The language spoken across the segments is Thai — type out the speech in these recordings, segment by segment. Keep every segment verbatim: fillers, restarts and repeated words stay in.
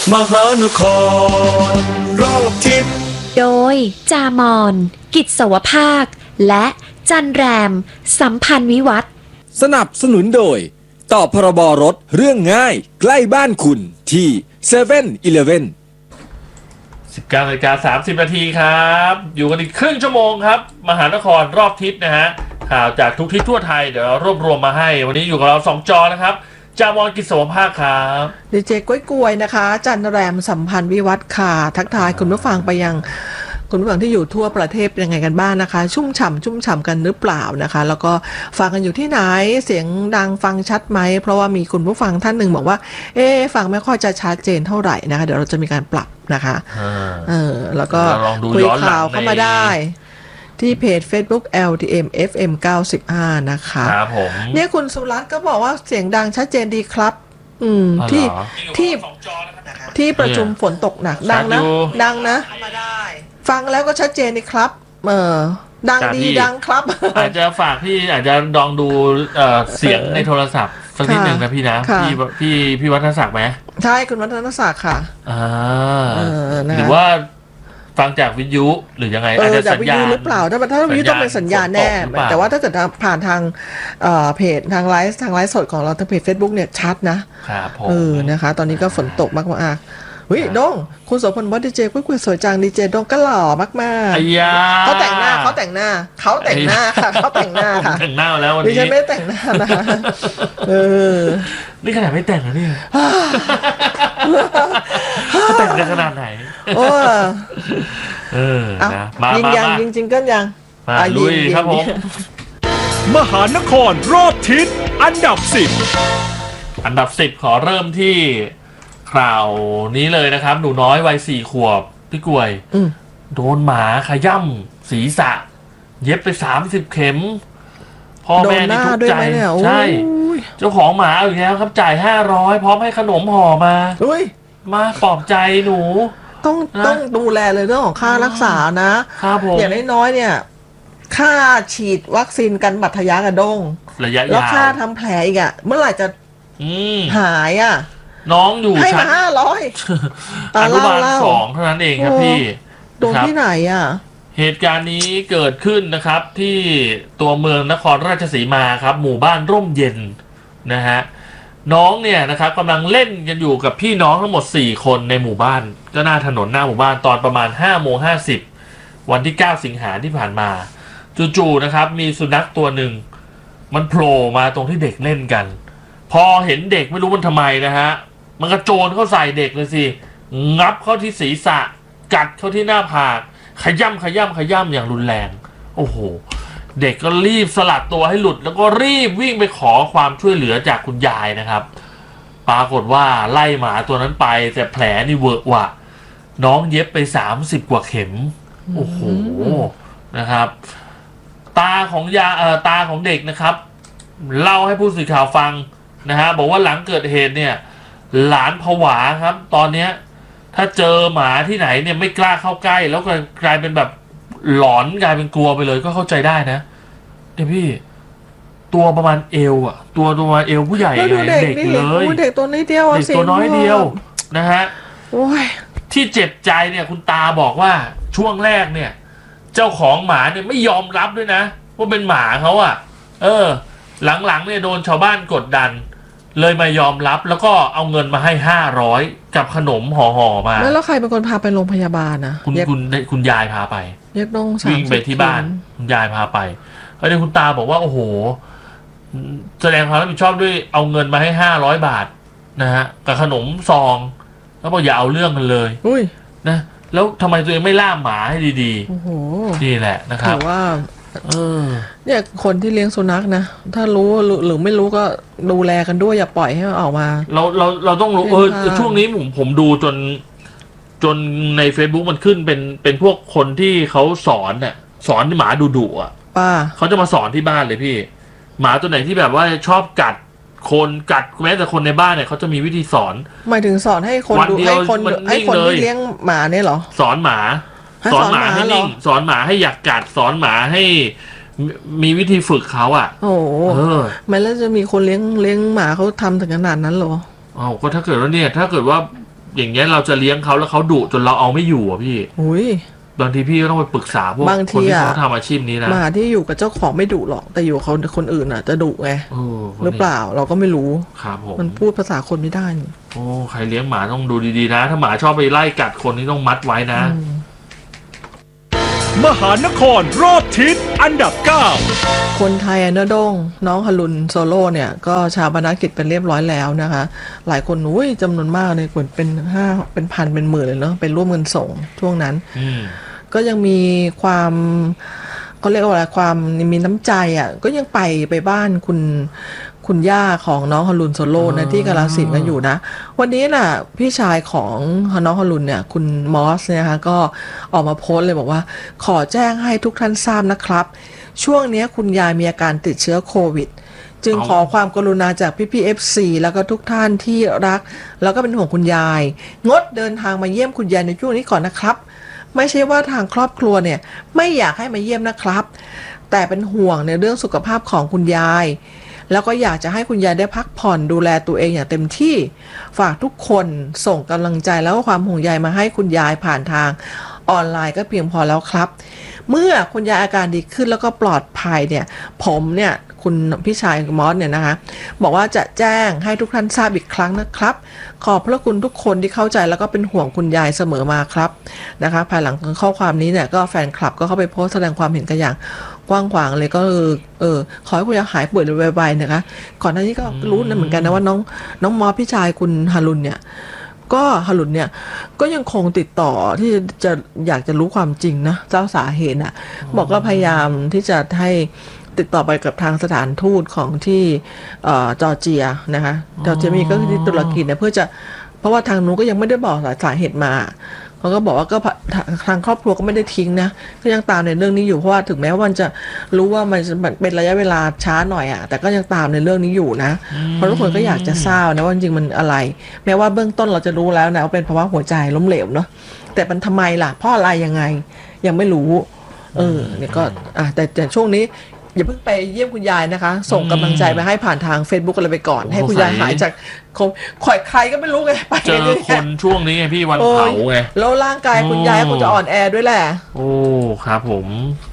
มหานครรอบทิศโดยจามอนกิจสวภาคและจันแรมสัมพันธ์วิวัฒน์สนับสนุนโดยต่อพรบรถเรื่องง่ายใกล้บ้านคุณที่เซเว่นอีเลฟเว่นสิบเก้านาฬิกาสามสิบนาทีครับอยู่กันอีกครึ่งชั่วโมงครับมหานครรอบทิศนะฮะข่าวจากทุกทิศทั่วไทยเดี๋ยวรวบรวมมาให้วันนี้อยู่กับเราสองจอนะครับจามอนกิจสวภาคครับดีเจก้วยกวยนะคะจันแรมสัมพันธ์วิวัฒน์ค่ะทักทายคุณผู้ฟังไปยังคุณผู้ฟังที่อยู่ทั่วประเทศเป็นยังไงกันบ้าง น, นะคะชุ่มฉ่ำชุ่มฉ่ำกันหรือเปล่านะคะแล้วก็ฟังกันอยู่ที่ไหนเสียงดังฟังชัดไหมเพราะว่ามีคุณผู้ฟังท่านหนึ่งบอกว่าเอ๊ฟังไม่ค่อยจะชัดเจนเท่าไหร่นะคะเดี๋ยวเราจะมีการปรับนะคะเออแล้วก็คุยข่าวเข้ามาได้ที่เพจ Facebook แอล ที เอ็ม เอฟ เอ็ม เก้าสิบห้านะคะครับผมเนี่ยคุณสุรัตน์ก็บอกว่าเสียงดังชัดเจนดีครับอืมที่ที่ที่ประชุมฝนตกหนักดังนะดังนะฟังแล้วก็ชัดเจนนี่ครับเออดังดีดังครับอาจจะฝากพี่อาจจะลองดูเอ่อเสียงในโทรศัพท์สักนิดหนึ่งนะพี่นะพี่พี่พี่วัฒนศักดิ์ไหมใช่คุณวัฒนศักดิ์ค่ะอ่าหรือว่าฟังจากวิทยุหรือยังไงอาจจะสัญญาณหรือเปล่าถ้าถ้าวิทยุต้องเป็นสัญญาณแน่แต่ว่าถ้าเกิดผ่านทางเพจทางไลฟ์ทางไลฟ์สดของเราทางเพจ Facebook เนี่ยชัดนะครับเออนะคะตอนนี้ก็ฝนตกมากๆเฮ้ยดงคุณโสพลบอกดีเจกุ้ยกุ้ยสวยจังดีเจดงก็หล่อมากๆเขาแต่งหน้าเขาแต่งหน้าเขาแต่งหน้าค่ะเขาแต่งหน้าค่ะแต่งหน้าแล้ววันนี้ดิฉันไม่แต่งหน้านะเออนี่ขนาดไม่แต่งแล้วเนี่ยแต่งกันขนาดไหนโอ้เออนะมายิงยังยิงจริงก็ยังมาลุยครับผมมหานครรอบทิศอันดับสิบอันดับสิบขอเริ่มที่ข่าวนี้เลยนะครับหนูน้อยวัยสี่ขวบพี่กวยโดนหมาขย่ำศีรษะเย็บไปสามสิบเข็มพ่อแม่นี่ทุกข์ใจใช่เจ้าของหมาอีกแล้วครับจ่ายห้าร้อยพร้อมให้ขนมห่อมามาปลอบใจหนูต้องต้องดูแลเลยเรื่องของค่ารักษานะครับผมอย่างน้อยๆเนี่ยค่าฉีดวัคซีนกันบัตรทะยักกระด้งระยะยาวแล้วค่าทำแผลอีกอ่ะเมื่อไหร่จะหายอ่ะน้องอยู่ให้มาห้าร้อยอนุบาลสองเท่านั้นเองครับพี่โดนที่ไหนอ่ะเหตุการณ์นี้เกิดขึ้นนะครับที่ตัวเมืองนครราชสีมาครับหมู่บ้านร่มเย็นนะฮะน้องเนี่ยนะครับกำลังเล่นกันอยู่กับพี่น้องทั้งหมดสี่คนในหมู่บ้านก็หน้าถนนหน้าหมู่บ้านตอนประมาณห้าโมงห้าสิบวันที่เก้าสิงหาที่ผ่านมาจู่ๆนะครับมีสุนัขตัวหนึ่งมันโผล่มาตรงที่เด็กเล่นกันพอเห็นเด็กไม่รู้มันทำไมนะฮะมันกระโจนเข้าใส่เด็กเลยสิงับเข้าที่ศีรษะกัดเข้าที่หน้าผากขย่ำขย่ำขย่ำอย่างรุนแรงโอ้โหเด็กก็รีบสลัดตัวให้หลุดแล้วก็รีบวิ่งไปขอความช่วยเหลือจากคุณยายนะครับปรากฏว่าไล่หมาตัวนั้นไปแต่แผลนี่เวอะหวะน้องเย็บไปสามสิบกว่าเข็มโอ้โหนะครับตาของยาเอ่อตาของเด็กนะครับเล่าให้ผู้สื่อข่าวฟังนะฮะบอกว่าหลังเกิดเหตุเนี่ยหลานผวาครับตอนนี้ถ้าเจอหมาที่ไหนเนี่ยไม่กล้าเข้าใกล้แล้วก็กลายเป็นแบบหลอนกลายเป็นกลัวไปเลยก็เข้าใจได้นะเดี๋ยวพี่ตัวประมาณเอวอ่ะตัวตัวเอวผู้ใหญ่ไงเด็กเลยเด็กตัวน้อยเดียวเด็กตัวน้อยเดียวนะฮะที่เจ็บใจเนี่ยคุณตาบอกว่าช่วงแรกเนี่ยเจ้าของหมาเนี่ยไม่ยอมรับด้วยนะว่าเป็นหมาเขาอ่ะเออหลังๆเนี่ยโดนชาวบ้านกดดันเลยมายอมรับแล้วก็เอาเงินมาให้ห้าร้อยกับขนมห่อๆมาแล้วใครเป็นคนพาไปโรงพยาบาลนะคุณคุณคุณยายพาไปเรียกน้องวิ่งไปที่บ้านคุณยายพาไปแล้วเดี๋ยวคุณตาบอกว่าโอ้โหแสดงความรับผิดชอบด้วยเอาเงินมาให้ห้าร้อยบาทนะฮะกับขนมซองแล้วบอกอย่าเอาเรื่องกันเลยนะแล้วทำไมตัวเองไม่ล่ามหมาให้ดีๆนี่แหละนะครับถือว่าเออเนี่ยคนที่เลี้ยงสุนัขนะถ้ารู้หรือไม่รู้ก็ดูแลกันด้วยอย่าปล่อยให้มันออกมาเราเราเราต้องรู้เออช่วงนี้ผมผมดูจนจนใน Facebook มันขึ้นเป็นเป็นพวกคนที่เขาสอนน่ะสอนหมาดุดุอ่ะป้าเขาจะมาสอนที่บ้านเลยพี่หมาตัวไหนที่แบบว่าชอบกัดคนกัดแม้แต่คนในบ้านเนี่ยเขาจะมีวิธีสอนหมายถึงสอนให้คนดูให้คนให้คนที่เลี้ยงหมาเนี่ยเหรอสอนหมาสอนหมาให้นิ่งสอนหมาให้อยากกัดสอนหมาให้มีวิธีฝึกเขาอ่ะโอ้โหไม่แล้วจะมีคนเลี้ยงเลี้ยงหมาเขาทำถึงขนาดนั้นหรออ๋อก็ถ้าเกิดว่าเนี่ยถ้าเกิดว่าอย่างเงี้ยเราจะเลี้ยงเขาแล้วเขาดุจนเราเอาไม่อยู่อ่ะพี่อุ้ยบางทีพี่ก็ต้องไปปรึกษาพวกคนที่เขาทำอาชีพนี้นะหมาที่อยู่กับเจ้าของไม่ดุหรอกแต่อยู่เขาคนอื่นอ่ะจะดุไงหรือเปล่าเราก็ไม่รู้ครับผมมันพูดภาษาคนไม่ได้โอ้ใครเลี้ยงหมาต้องดูดีๆนะถ้าหมาชอบไปไล่กัดคนนี่ต้องมัดไว้นะมหานครรอบทิศอันดับเก้าคนไทยเนอดงน้องฮารุนโซโล่เนี่ยก็ชาปนกิจเป็นเรียบร้อยแล้วนะคะหลายคนอุ้ยจำนวนมากเลยคนเป็นห้าเป็นพันเป็นหมื่นเลยเนาะเป็นร่วมเงินส่งช่วงนั้นก็ยังมีความเขาเรียกว่าอะไรความมีน้ำใจอ่ะก็ยังไปไปบ้านคุณคุณย่าของน้องฮารุนโซโล่นะที่กาฬสินธุ์กันอยู่นะวันนี้น่ะพี่ชายของน้องฮารุนเนี่ยคุณมอสเนี่ยนะคะก็ออกมาโพสต์เลยบอกว่าขอแจ้งให้ทุกท่านทราบนะครับช่วงนี้คุณยายมีอาการติดเชื้อโควิดจึงขอความกรุณาจากพี่พี่ เอฟ ซี แล้วก็ทุกท่านที่รักแล้วก็เป็นห่วงคุณยายงดเดินทางมาเยี่ยมคุณยายในช่วงนี้ก่อนนะครับไม่ใช่ว่าทางครอบครัวเนี่ยไม่อยากให้มาเยี่ยมนะครับแต่เป็นห่วงในเรื่องสุขภาพของคุณยายแล้วก็อยากจะให้คุณยายได้พักผ่อนดูแลตัวเองอย่างเต็มที่ฝากทุกคนส่งกำลังใจแล้วก็ความห่วงใยมาให้คุณยายผ่านทางออนไลน์ก็เพียงพอแล้วครับเมื่อคุณยายอาการดีขึ้นแล้วก็ปลอดภัยเนี่ยผมเนี่ยคุณพี่ชายมอสเนี่ยนะคะบอกว่าจะแจ้งให้ทุกท่านทราบอีกครั้งนะครับขอบพระคุณทุกคนที่เข้าใจแล้วก็เป็นห่วงคุณยายเสมอมาครับนะคะภายหลังข้อความนี้เนี่ยก็แฟนคลับก็เข้าไปโพสต์แสดงความเห็นกันอย่างกว้างขวางเลยก็คือเออขอให้คุณยายหายป่วยไวๆนะคะก่อนหน้านี้ก็รู้นะเหมือนกันนะว่าน้องน้องมอสพี่ชายคุณฮารุนเนี่ยก็ฮารุนเนี่ยก็ยังคงติดต่อที่จะอยากจะรู้ความจริงนะเจ้าสาเหตุอ่ะบอกก็พยายามที่จะให้ติดต่อไปกับทางสถานทูตของที่จอร์เจียนะคะจอร์เจียมีก็คือที่ตุรกีเนี่ยเพื่อจะเพราะว่าทางนู้นก็ยังไม่ได้บอกสาเหตุมาเขาก็บอกว่าก็ทางครอบครัวก็ไม่ได้ทิ้งนะก็ยังตามในเรื่องนี้อยู่เพราะว่าถึงแม้ว่าจะรู้ว่ามันเป็นระยะเวลาช้าหน่อยอ่ะแต่ก็ยังตามในเรื่องนี้อยู่นะเพราะทุกคนก็อยากจะทราบนะว่าจริงมันอะไรแม้ว่าเบื้องต้นเราจะรู้แล้วนะว่าเป็นภาวะหัวใจล้มเหลวเนาะแต่มันทำไมล่ะเพราะอะไรยังไงยังไม่รู้เออเนี่ยก็อ่ะแต่แต่ช่วงนี้อย่าเพิ่งไปเยี่ยมคุณยายนะคะส่งกำลังใจไปให้ผ่านทาง Facebook อะไรไปก่อนให้คุณยายหายจากข่อยใครก็ไม่รู้ไงไปเจอคนช่วงนี้ไงพี่วันเผาไงแล้วร่างกายคุณยายก็จะอ่อนแอด้วยแหละโอ้ครับผม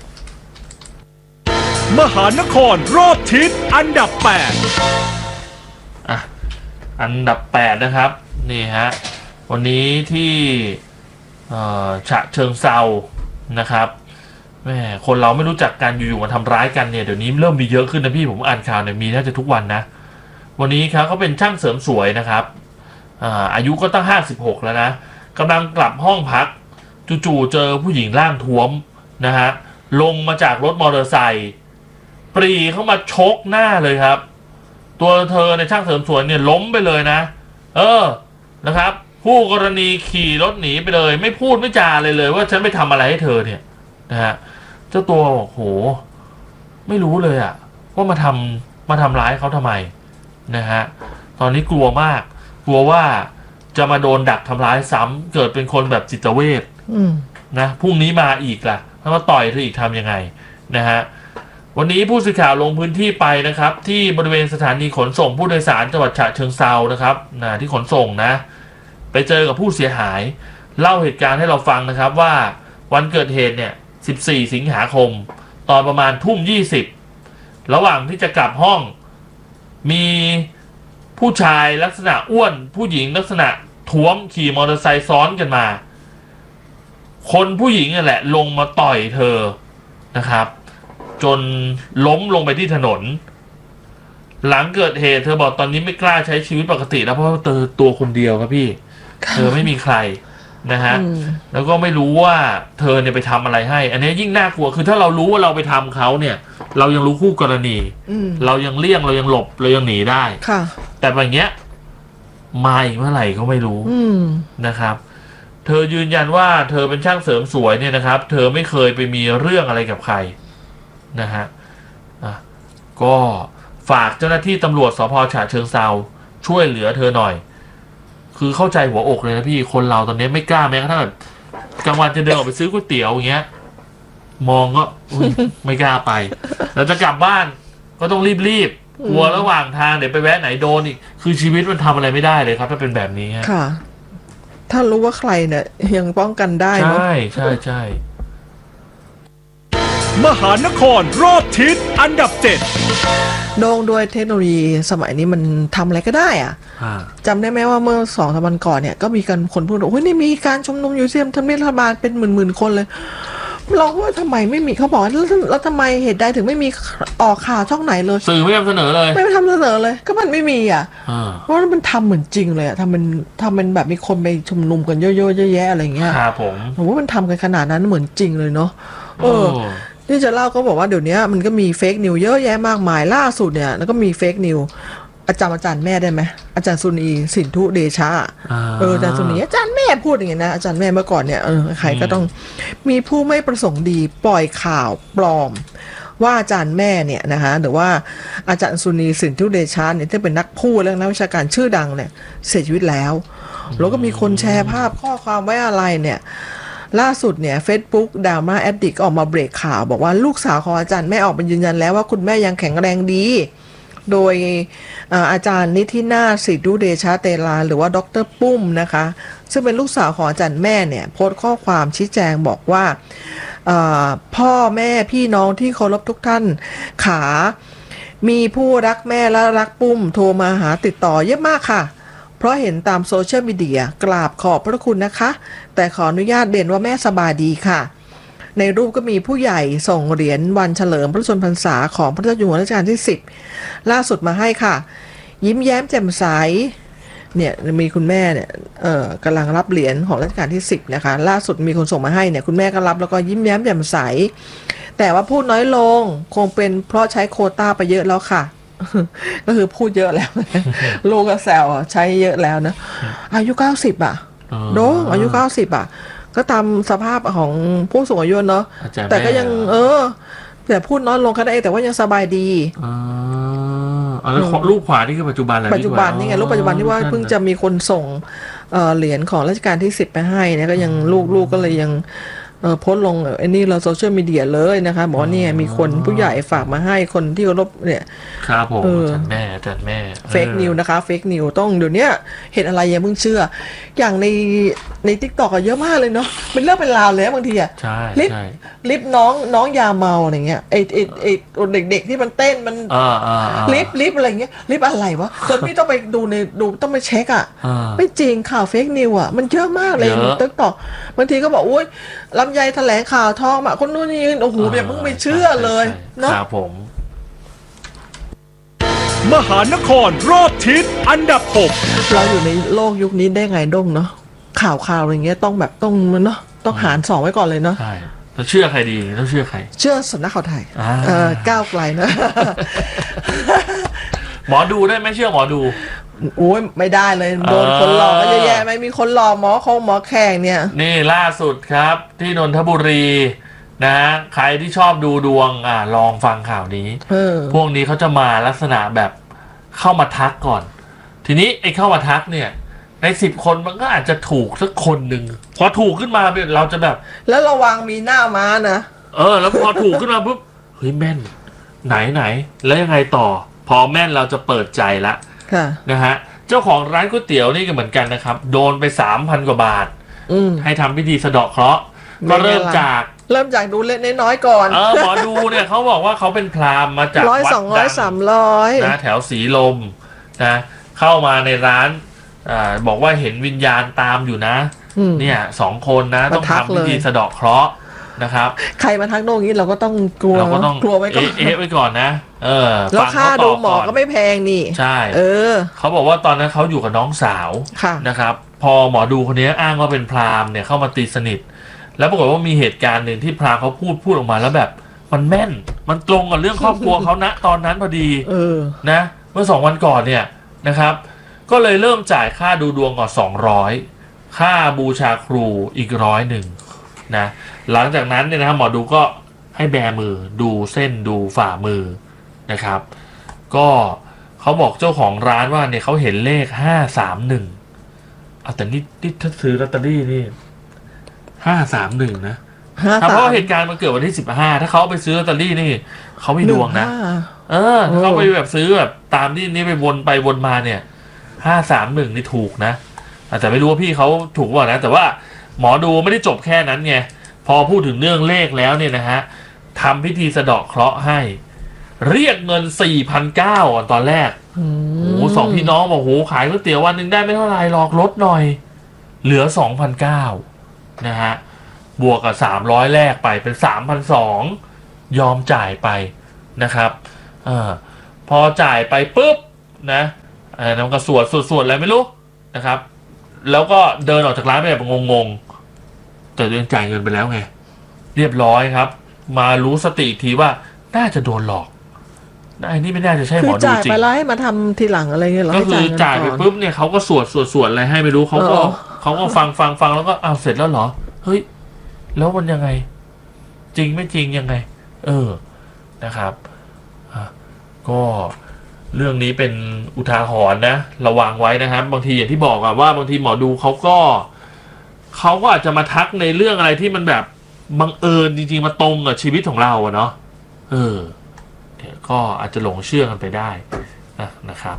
มหานครรอบทิศอันดับแปดอ่ะอันดับแปดนะครับนี่ฮะวันนี้ที่ฉะเชิงเทรานะครับแม่คนเราไม่รู้จักกันอยู่ๆมาทำร้ายกันเนี่ยเดี๋ยวนี้เริ่มมีเยอะขึ้นนะพี่ผมอ่านข่าวเนี่ยมีน่าจะทุกวันนะวันนี้ครับเขาเป็นช่างเสริมสวยนะครับอ่าอายุก็ตั้งห้าสิบหกแล้วนะกำลังกลับห้องพักจู่ๆเจอผู้หญิงร่างท้วมนะฮะลงมาจากรถมอเตอร์ไซค์ปรีเข้ามาชกหน้าเลยครับตัวเธอในช่างเสริมสวยเนี่ยล้มไปเลยนะเออนะครับผู้กรณีขี่รถหนีไปเลยไม่พูดไม่จาเลยเลยว่าฉันไปทำอะไรให้เธอเนี่ยนะฮะเจ้าตัวบอกโหไม่รู้เลยอะว่ามาทำมาทำร้ายเขาทำไมนะฮะตอนนี้กลัวมากกลัวว่าจะมาโดนดักทำร้ายซ้ำเกิดเป็นคนแบบจิตเวชนะพรุ่งนี้มาอีกล่ะถ้ามาต่อยเธออีกทำยังไงนะฮะวันนี้ผู้สื่อข่าวลงพื้นที่ไปนะครับที่บริเวณสถานีขนส่งผู้โดยสารจังหวัดฉะเชิงเทรานะครับนะที่ขนส่งนะไปเจอกับผู้เสียหายเล่าเหตุการณ์ให้เราฟังนะครับว่าวันเกิดเหตุเนี่ยสิบสี่สิงหาคมตอนประมาณทุ่มยี่สิบระหว่างที่จะกลับห้องมีผู้ชายลักษณะอ้วนผู้หญิงลักษณะท้วมขี่มอเตอร์ไซค์ซ้อนกันมาคนผู้หญิงนี่แหละลงมาต่อยเธอนะครับจนล้มลงไปที่ถนนหลังเกิดเหตุเธอบอกตอนนี้ไม่กล้าใช้ชีวิตปกติแล้วเพราะว่าเธอตัวคนเดียวครับพี่เธอไม่มีใครนะฮะแล้วก็ไม่รู้ว่าเธอเนี่ยไปทำอะไรให้อันนี้ยิ่งน่ากลัวคือถ้าเรารู้ว่าเราไปทำเขาเนี่ยเรายังรู้คู่กรณีเรายังเลี่ยงเรายังหลบเรายังหนีได้แต่แบบเนี้ยมาอีกเมื่อไหร่ก็ไม่รู้นะครับเธอยืนยันว่าเธอเป็นช่างเสริมสวยเนี่ยนะครับเธอไม่เคยไปมีเรื่องอะไรกับใครนะฮะอ่ะก็ฝากเจ้าหน้าที่ตำรวจสภ.ฉะเชิงเทราช่วยเหลือเธอหน่อยคือเข้าใจหัวอกเลยนะพี่คนเราตอนนี้ไม่กล้าแม้กระทั่งกลางวันจะเดินออกไปซื้อก๋วยเตี๋ยวอย่างเงี้ยมองก็ไม่กล้าไปแล้วจะกลับบ้านก็ต้องรีบๆกลัวระหว่างทางเดี๋ยวไปแวะไหนโดนอีกคือชีวิตมันทำอะไรไม่ได้เลยครับถ้าเป็นแบบนี้ค่ะถ้ารู้ว่าใครเนี่ยยังป้องกันได้เนาะใช่ใช่ใช่มหานครรอบทิศอันดับเจ็ดโด่งด้วยเทคโนโลยีสมัยนี้มันทำอะไรก็ได้อะอ่าจำได้ไหมว่าเมื่อสองสามวันก่อนเนี่ยก็มีการคนพูดว่าโอ้ยนี่มีการชุมนุมอยู่ที่ทำเนียบรัฐบาลเป็นหมื่นๆคนเลยเราก็ว่าทำไมไม่มีเขาบอกแล้วแล้วทำไมเหตุใดถึงไม่มีออกข่าวช่องไหนเลยสื่อไม่นำเสนอเลยไม่ทำเสนอเลยก็มันไม่มีอ่ะอ่าเพราะมันทำเหมือนจริงเลยอ่ะทำเป็นทำเป็นแบบมีคนไปชุมนุมกันเยอะๆเยอะแยะอะไรเงี้ยครับผมผมว่ามันทำกันขนาดนั้นเหมือนจริงเลยเนาะเออโอ้ที่จะเล่าก็บอกว่าเดี๋ยวนี้มันก็มีเฟกนิวเยอะแยะมากมายล่าสุดเนี่ยแล้วก็มีเฟกนิวอาจารย์อาจารย์แม่ได้ไหมอาจารย์สุนีสินธุเดชะอ่าเอออาจารย์สุนีอาจารย์แม่พูดอย่างงี้นะอาจารย์แม่เมื่อก่อนเนี่ยเออใครก็ต้องมีผู้ไม่ประสงค์ดีปล่อยข่าวปลอม ว่าอาจารย์แม่เนี่ยนะคะหรือว่าอาจารย์สุนีสินธุเดชะเนี่ยที่เป็นนักพูดและนักวิชาการชื่อดังเนี่ยเสียชีวิตแล้วแล้วก็มีคนแชร์ภาพข้อความไว้อะไรเนี่ยล่าสุดเนี่ย Facebook Drama Addict ออกมาเบรกข่าวบอกว่าลูกสาวของอาจารย์แม่ออกมายืนยันแล้วว่าคุณแม่ยังแข็งแรงดีโดยอาจารย์นิธินาถสิทธุเดชะเตลาหรือว่าดร.ปุ้มนะคะซึ่งเป็นลูกสาวของอาจารย์แม่เนี่ยโพสต์ข้อความชี้แจงบอกว่าพ่อแม่พี่น้องที่เคารพทุกท่านขามีผู้รักแม่และรักปุ้มโทรมาหาติดต่อเยอะมากค่ะเพราะเห็นตามโซเชียลมีเดียกราบขอบพระคุณนะคะแต่ขออนุญาตเด่นว่าแม่สบายดีค่ะในรูปก็มีผู้ใหญ่ส่งเหรียญวันเฉลิมพระชนมพรรษาของพระเจ้าอยู่หัวรัชกาลที่สิบล่าสุดมาให้ค่ะยิ้มแย้มแจ่มใสเนี่ยมีคุณแม่เนี่ยเอ่อกำลังรับเหรียญของรัชกาลที่สิบนะคะล่าสุดมีคนส่งมาให้เนี่ยคุณแม่ก็รับแล้วก็ยิ้มแย้มแจ่มใสแต่ว่าพูดน้อยลงคงเป็นเพราะใช้โควต้าไปเยอะแล้วค่ะก็คือพูดเยอะแล้ว ลูกก็แซวใช้เยอะแล้วนะอายุเก้าสิบอ่ะโดงอายุเก้าสิบอ่ะก็ตามสภาพของผู้สูงอายุเนาะแต่ก็ยังเออแต่พูดน้อยลงก็ได้แต่ว่ายังสบายดีอ๋อแล้วรูปขวานี่คือปัจจุบันอะไรปัจจุบันนี่ไงรูปปัจจุบันที่ว่าเพิ่งจะมีคนส่งเหรียญของรัชกาลที่สิบไปให้เนี่ยก็ยังลูกๆก็เลยยังโพสต์ลงไอ้นี่เราโซเชียลมีเดียเลยนะคะบอกว่าเนี่ยมีคนผู้ใหญ่ฝากมาให้คนที่เคารพเนี่ยครับผมจัดแม่จัดแม่เฟกนิวนะคะเฟกนิวต้องเดี๋ยวนี้เห็นอะไรอย่าเพิ่งเชื่ออย่างในใน TikTok อะเยอะมากเลยเนาะเป็นเรื่องเป็นราวเลยบางทีอะใช่ลิปลิปน้องน้องยาเมาอะไรเงี้ยไอไอไอเด็กๆที่มันเต้นมันลิปลิปอะไรเงี้ยลิปอะไรวะจนพี่ต้องไปดูในดูต้องไปเช็คอะไม่จริงข่าวเฟกนิวอะมันเยอะมากเลยใน TikTok บางทีก็บอกอุ้ยลำไยแถลงข่าวทองอะคนนู้นนี่โอ้โหอย่าเพิ่งไปเชื่อเลยเนาะครับผมมหานครรอบทิศอันดับหกเราอยู่ในโลกยุคนี้ได้ไงด้งเนาะข่าวข่าวอะไรเงี้ยต้องแบบต้องมันเนาะต้องหารสองไว้ก่อนเลยเนาะใช่ต้องเชื่อใครดีต้องเชื่อใครเชื่อสำนักข่าวไทยเออก้าวไกลนะหมอดูได้ไหมเชื่อหมอดูโอ้ยไม่ได้เลยโดนคนหลอกก็เยอะแยะไม่มีคนหลอกหมอคงหมอแข่งเนี่ยนี่ล่าสุดครับที่นนทบุรีนะใครที่ชอบดูดวงอ่าลองฟังข่าวนี้พวกนี้เขาจะมาลักษณะแบบเข้ามาทักก่อนทีนี้ไอ้เข้ามาทักเนี่ยในสิบคนมันก็อาจจะถูกสักคนหนึ่งพอถูกขึ้นมาเราจะแบบแล้วระวังมีหน้าม้านะเออแล้วพอถูกขึ้นมาปุ๊บเฮ้ยแม่นไหนไหนแล้วยังไงต่อพอแม่นเราจะเปิดใจละนะฮะเจ้าของร้านก๋วยเตี๋ยวนี่ก็เหมือนกันนะครับโดนไปสามพันกว่าบาทให้ทำพิธีสะเดาะเคราะห์ก็เริ่มจากเริ่มจากดูเล็กน้อยก่อนเออหมอดูเนี่ยเขาบอกว่าเขาเป็นพราหมณ์มาจากร้อยสองร้อยสามร้อยนะแถวสีลมนะเข้ามาในร้านอ่าบอกว่าเห็นวิญญาณตามอยู่นะเนี่ยสองคนนะต้องทำพิธีสะเดาะเคราะห์นะครับใครมาทักโน่นนี้เราก็ต้องกลัวเราก็ต้องกลัวไว้ก่อนเอ๊ะไว้ก่อนนะเออแล้วค่าดูหมอก็ไม่แพงนี่ใช่เออเขาบอกว่าตอนนั้นเขาอยู่กับน้องสาวนะครับพอหมอดูคนนี้อ้างว่าเป็นพราหมณ์เนี่ยเข้ามาตีสนิทแล้วปรากฏว่ามีเหตุการณ์หนึ่งที่พราหมณ์เขาพูดพูดออกมาแล้วแบบมันแม่นมันตรงกับเรื่องครอบครัวเขาณตอนนั้นพอดีนะเมื่อสองวันก่อนเนี่ยนะครับก็เลยเริ่มจ่ายค่าดูดวงก่อนสองร้อยค่าบูชาครูอีกร้อยหนึ่งนะหลังจากนั้นเนี่ยนะหมอดูก็ให้แบมือดูเส้นดูฝ่ามือนะครับก็เขาบอกเจ้าของร้านว่าเนี่ยเขาเห็นเลขห้าสามหนึ่งเอาแต่นี่นี่ถ้าซื้อลอตเตอรี่นี่ห้าสามหนึ่งนะเพราะเหตุการณ์มันเกิดวันที่สิบห้าถ้าเขาไปซื้อลอตเตอรี่นี่เขาไม่ดวงนะเออเขาไปแบบซื้อแบบตามที่นี่ไปวนไปวนมาเนี่ยห้าสามหนึ่งนี่ถูกนะแต่ไม่รู้ว่าพี่เขาถูกว่านะแต่ว่าหมอดูไม่ได้จบแค่นั้นไงพอพูดถึงเรื่องเลขแล้วเนี่ยนะฮะทำพิธีสะเดาะเคราะห์ให้เรียกเงิน สี่พันเก้าร้อย อ่ะตอนแรกโอ้โหสองพี่น้องบอกโหขายก๋วยเตี๋ยววันหนึ่งได้ไม่เท่าไหร่หรอกลดหน่อยเหลือ สองพันเก้าร้อย นะฮะบวกกับสามร้อยแรกไปเป็น สามพันสองร้อย ยอมจ่ายไปนะครับเออพอจ่ายไปปุ๊บนะเออน้ำกระสวดสวดอะไรไม่รู้นะครับแล้วก็เดินออกจากร้านไปแบบงงๆแต่ตัวเองจ่ายเงินไปแล้วไงเรียบร้อยครับมารู้สติอีกทีว่าน่าจะโดนหลอกไอ้นี่ไม่น่าจะใช่หมอดูจริงคือจ่ายไปแล้วให้มาทำทีหลังอะไรเงี้ยหรอก็คือจ่ายไปปุ๊บเนี่ยเขาก็สวดสวดสวดอะไรให้ไม่รู้เขาก็เขาก็ฟังฟังฟังแล้วก็อ้าวเสร็จแล้วเหรอเฮ้ยแล้วมันยังไงจริงไม่จริงยังไงเออนะครับก็เรื่องนี้เป็นอุทาหรณ์นะระวังไว้นะครับบางทีอย่างที่บอกอะว่าบางทีหมอดูเขาก็เขาก็อาจจะมาทักในเรื่องอะไรที่มันแบบบังเอิญจริงๆมาตรงกับชีวิตของเราอะเนาะเออเดี๋ยวก็อาจจะหลงเชื่อกันไปได้นะนะครับ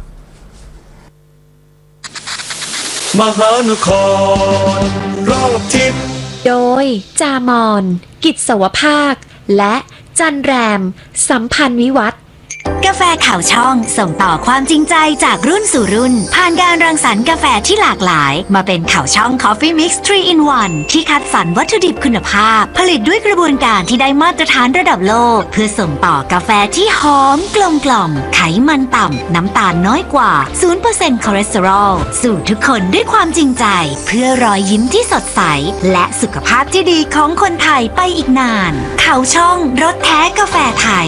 มหานครรอบทิศโดยจามอนกิจสวภาคและจันแรมสัมพันธ์วิวัฒน์กาแฟข่าวช่องส่งต่อความจริงใจจากรุ่นสู่รุ่นผ่านการรังสรรค์กาแฟที่หลากหลายมาเป็นข่าวช่อง Coffee Mix ทรี in วัน ที่คัดสรรวัตถุดิบคุณภาพผลิตด้วยกระบวนการที่ได้มาตรฐานระดับโลกเพื่อส่งต่อกาแฟที่หอมกลมกล่อมไขมันต่ำน้ำตาลน้อยกว่า ศูนย์เปอร์เซ็นต์ คอเลสเตอรอลสู่ทุกคนด้วยความจริงใจเพื่อรอยยิ้มที่สดใสและสุขภาพที่ดีของคนไทยไปอีกนานข่าวช่องรสแท้กาแฟไทย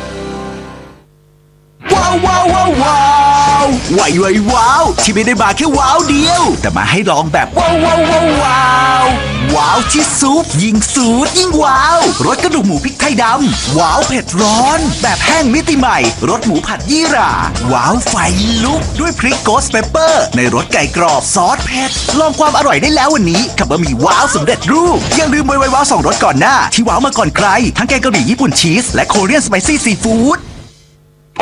ว้าวว้าวว้าวว้าวว้าวว้าวที่ไม่ได้มาแค่ว้าวเดียวแต่มาให้ลองแบบว้าวว้าวว้าวว้าวว้าวที่ซุปยิ่งสูตรยิ่งว้าวรสกระดูกหมูพริกไทยดำว้าวเผ็ดร้อนแบบแห้งมิติใหม่รสหมูผัดยี่หร่าว้าวไฟลุกด้วยพริกโกสเปปเปอร์ในรสไก่กรอบซอสเผ็ดลองความอร่อยได้แล้ววันนี้กับบะหมี่ว้าวสำเร็จรูปอย่าลืมไวไวว้าวสองรสก่อนหน้าที่ว้าวมาก่อนใครทั้งแกงกะหรี่ญี่ปุ่นชีสและโคเรียนสไปซี่ซีฟู้ด